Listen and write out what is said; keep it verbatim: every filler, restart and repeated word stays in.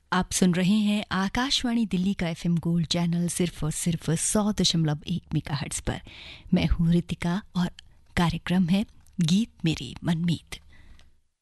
आप सुन रहे हैं आकाशवाणी दिल्ली का एफएम गोल्ड चैनल सिर्फ और सिर्फ सौ दशमलव एक मेगाहर्ट्ज पर। मैं हूँ रितिका और कार्यक्रम है गीत मेरी मनमीत।